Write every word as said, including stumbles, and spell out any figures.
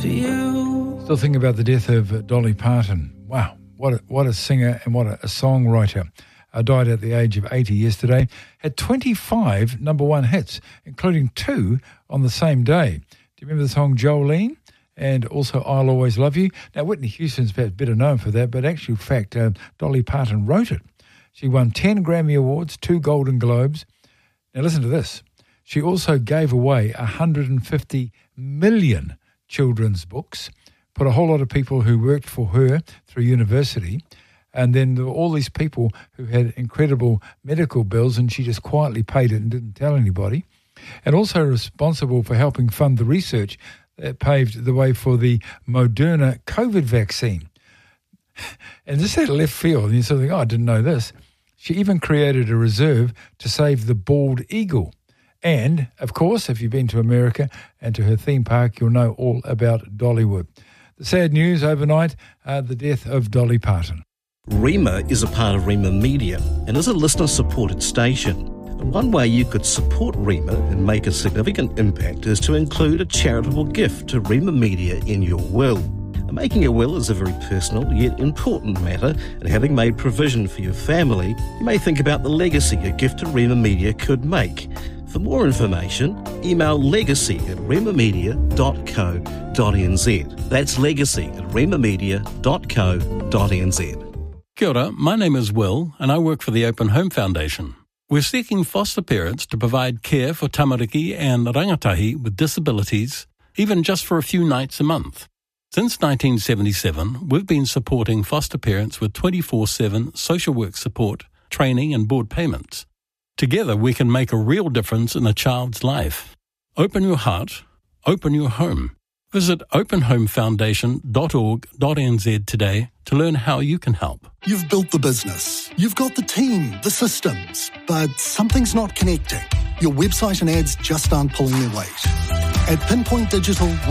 for you. Still thinking about the death of Dolly Parton. Wow, what a, what a singer and what a, a songwriter. Uh, died at the age of eighty yesterday. Had twenty-five number one hits, including two on the same day. Do you remember the song Jolene? And also I'll Always Love You? Now, Whitney Houston's perhaps better known for that, but actually, in fact, uh, Dolly Parton wrote it. She won ten Grammy Awards, two Golden Globes. Now, listen to this. She also gave away one hundred fifty million children's books, put a whole lot of people who worked for her through university, and then there were all these people who had incredible medical bills, and she just quietly paid it and didn't tell anybody, and also responsible for helping fund the research that paved the way for the Moderna COVID vaccine. And this had left field, and you sort of think, oh, I didn't know this. She even created a reserve to save the bald eagle. And, of course, if you've been to America and to her theme park, you'll know all about Dollywood. The sad news overnight, uh, the death of Dolly Parton. Rima is a part of Rima Media and is a listener-supported station. One way you could support Rima and make a significant impact is to include a charitable gift to Rima Media in your will. Making a will is a very personal yet important matter, and having made provision for your family, you may think about the legacy a gift to Rima Media could make. For more information, email legacy at rimamedia dot co dot n z. That's legacy at rimamedia dot co dot n z. Kia ora, my name is Will, and I work for the Open Home Foundation. We're seeking foster parents to provide care for tamariki and rangatahi with disabilities, even just for a few nights a month. Since nineteen seventy-seven, we've been supporting foster parents with twenty-four seven social work support, training and board payments. Together we can make a real difference in a child's life. Open your heart, open your home. Visit open home foundation dot org dot n z today to learn how you can help. You've built the business, you've got the team, the systems, but something's not connecting. Your website and ads just aren't pulling their weight. At Pinpoint Digital,